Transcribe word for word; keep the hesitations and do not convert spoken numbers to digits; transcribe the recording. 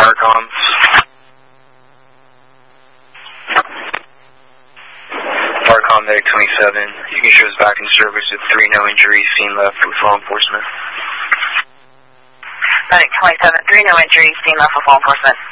Arcom. Arcom Medic twenty-seven. You can show us back in service with three no injuries, scene left with law enforcement. Medic twenty-seven, three no injuries, scene left with law enforcement.